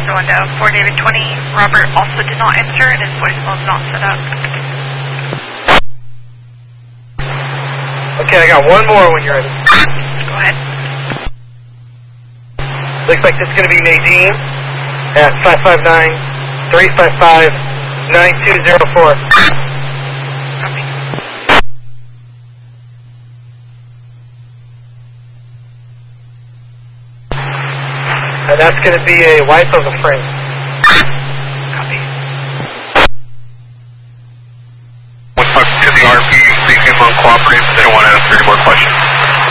on 4 David 20. Robert also did not answer and his voicemail is not set up. Okay, I got one more when you're ready. Go ahead. Looks like this is going to be Nadine at 559-355-9204. Copy. And that's going to be a wife of a friend.